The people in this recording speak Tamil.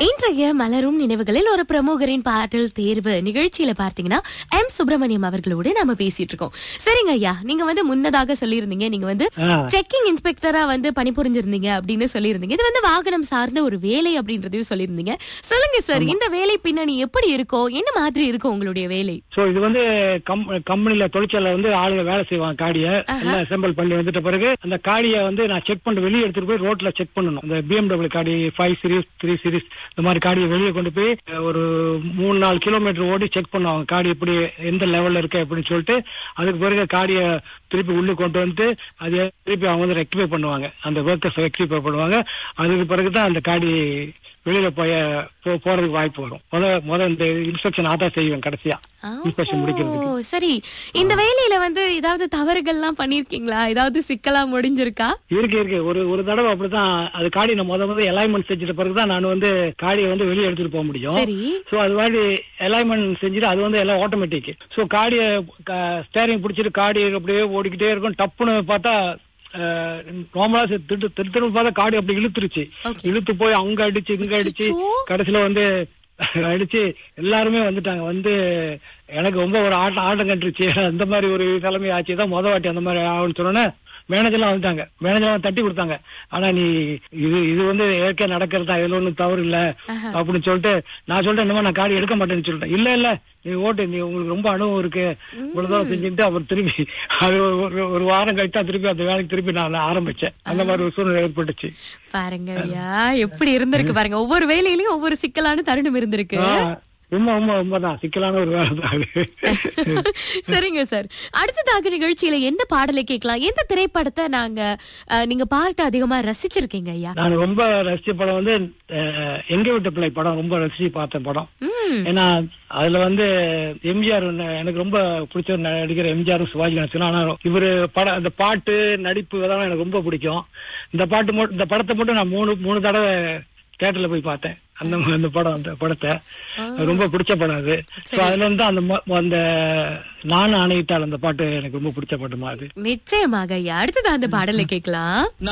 இன்றைய மலரும் நினைவுகளில் ஒரு பிரமுகரின் பாடல் தேர்வு நிகழ்ச்சியில பார்த்தீங்கன்னா சுப்பிரமணியம் அவர்களோடு நாம பேசிட்டு இருக்கோம். சரிங்க ஐயா, நீங்க முன்னதாக சொல்லியிருந்தீங்க, நீங்க செக்கிங் இன்ஸ்பெக்டரா பணிபுரிஞ்சிருந்தீங்க அப்படின்னு சொல்லியிருந்தீங்க. இது வாகனம் சார்ந்த ஒரு வேலை அப்படின்றதையும் சொல்லியிருந்தீங்க. சொல்லுங்க சார், இந்த வேலை பின்னணி எப்படி இருக்கும், என்ன மாதிரி இருக்கும் உங்களுடைய வேலை? இது கம்பெனில தொழிற்சாலை ஆளுங்க வேலை செய்வாங்க. காடியை எல்லாம் அசெம்பிள் பண்ணி வந்துட்ட பிறகு அந்த காடியை நான் செக் பண்ணி வெளியே எடுத்துட்டு போய் ரோட்ல செக் பண்ணணும். இந்த BMW காடி 5 சீரிஸ் 3 சீரிஸ் இந்த மாதிரி காடியை வெளியே கொண்டு போய் ஒரு 3-4 கிலோமீட்டர் ஓடி செக் பண்ணுவாங்க. காடி எப்படி எந்த லெவல்ல இருக்கு அப்படின்னு சொல்லிட்டு அதுக்கு பிறகு காடியை திருப்பி உள்ள கொண்டு வந்து அதை திருப்பி அவங்க ரெக்டிஃபை பண்ணுவாங்க. அந்த ஒர்க்கர்ஸ் ரெக்டிஃபை பண்ணுவாங்க. அதுக்கு பிறகுதான் அந்த காடி வெளியில போறதுக்கு வாய்ப்பு வரும். முத இந்த இன்ஸ்பெக்ஷன் ஆதான் செய்வேன் கடைசியா இன்ஸ்பெக்ஷன் முடிக்கிறதுக்கு. சரி, இந்த வேலையில ஏதாவது தவறுகள்லாம் பண்ணிருக்கீங்களா? ஏதாவது சிக்கலா முடிஞ்சிருக்கா? இருக்கு. ஒரு தடவை அப்படிதான் அது காடி நான் முத அலைன்மெண்ட் செஞ்சிட்ட பிறகுதான் நான் காடியை வெளியே எடுத்துட்டு போக முடியும். சோ அது மாதிரி அலைன்மெண்ட் செஞ்சுட்டு அது எல்லாம் ஆட்டோமேட்டிக். சோ காடியை ஸ்டேரிங் பிடிச்சிட்டு காடி அப்படியே ஓடிக்கிட்டே இருக்கும். டப்புன்னு பார்த்தா நார்மலா திரும்ப பார்த்தா காடி அப்படி இழுத்துருச்சு. இழுத்து போய் அங்க அடிச்சு இங்க அடிச்சு கடைசியில அடிச்சு எல்லாருமே வந்துட்டாங்க. எனக்கு ரொம்ப ஒரு ஆட்டம் கட்டுருச்சு. அந்த மாதிரி ஒரு நிலைமை ஆச்சுதான் முத வாட்டி அந்த மாதிரி ஆகுன்னு சொன்னோன்னே மேனேஜர்லாம் வந்துட்டாங்க. மேனேஜர்லாம் தட்டி கொடுத்தாங்க. ஆனா நீ இது ஏற்கனவே நடக்கிறதா, இதுல ஒண்ணும் தவறு இல்ல அப்படின்னு சொல்லிட்டு நான் சொல்லிட்டேன், இந்த மாதிரி நான் காடி எடுக்க மாட்டேன்னு சொல்லிட்டேன். இல்ல நீ ஓட்டு, நீ உங்களுக்கு ரொம்ப அனுபவம் இருக்கு, இவ்வளவுதான் செஞ்சுட்டு அவர் திருப்பி அது ஒரு வாரம் கழித்தா திருப்பி அந்த வேலைக்கு திருப்பி நான் ஆரம்பிச்சேன். அந்த மாதிரி ஒரு சூழ்நிலை ஏற்பட்டுச்சு. பாருங்க ஐயா, எப்படி இருந்திருக்கு பாருங்க. ஒவ்வொரு வேலையிலயும் ஒவ்வொரு சிக்கலான தருணம் இருந்திருக்கு. உண்மைதான், சிக்கலான ஒரு வேலை தான். சரிங்க சார், அடுத்ததாக நிகழ்ச்சியில எந்த பாடலை கேட்கலாம்? எந்த திரைப்படத்தை நீங்க பார்த்து அதிகமா ரசிச்சிருக்கீங்க ஐயா? நான் ரொம்ப ரசிச்ச படம் எங்க வீட்டு பிள்ளை படம் ரொம்ப ரசிச்சு பார்த்த படம். ஏன்னா அதுல எம்ஜிஆர் எனக்கு ரொம்ப பிடிச்ச நடிகர் எம்ஜிஆர் சிவாஜி கணேசன். ஆனா இவரு படம் அந்த பாட்டு நடிப்பு இதெல்லாம் எனக்கு ரொம்ப பிடிக்கும். இந்த படத்தை மட்டும் நான் மூணு தடவை தியேட்டர்ல போய் பார்த்தேன். அந்த படத்தை ரொம்ப பிடிச்ச படம் அது. அதுல அந்த நான் ஆணையிட்டால் அந்த பாட்டு எனக்கு ரொம்ப பிடிச்ச பாட்டு மாதிரி. நிச்சயமாக ஐயா, அடுத்தது அந்த பாடலை கேட்கலாம்.